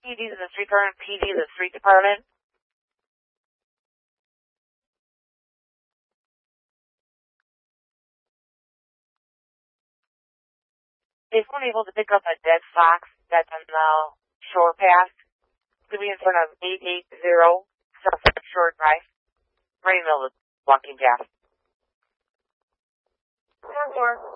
PD to the street department, PD to the street department. Is someone able to pick up a dead fox that's on the shore path? It's going to be in front of 880 South Shore Drive, right in the middle of the walking path. 10-4.